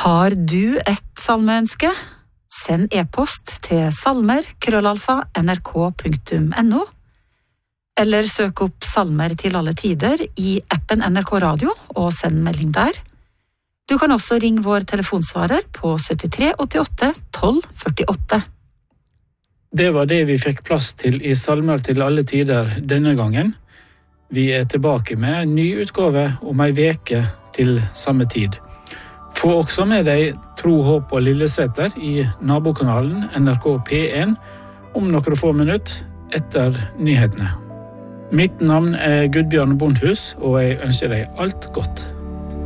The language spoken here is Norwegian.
Har du et salmeønske? Send e-post til salmer@nrk.no, eller søk opp Salmer til alle tider i appen NRK Radio og send melding der. Du kan også ringe vår telefonsvarer på 73 88 12 48. Det var det vi fikk plass til i Salmer til alle tider denne gangen. Vi tilbake med en ny utgave om ei veke til samme tid. Få også med deg Tro, håp og Lilleseter i nabokanalen NRK P1 om noen få minutter etter nyhetene. Mitt navn Gudbjørn Bondhus, og jeg ønsker deg alt godt.